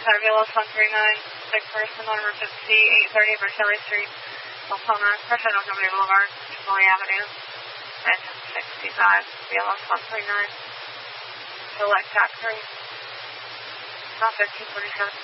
Fabulous 139, big person on emergency 830 Berkeley Street, Oklahoma, Crescent Company Boulevard, Foley Avenue, engine 65, BLS 139, select factory, not 1547.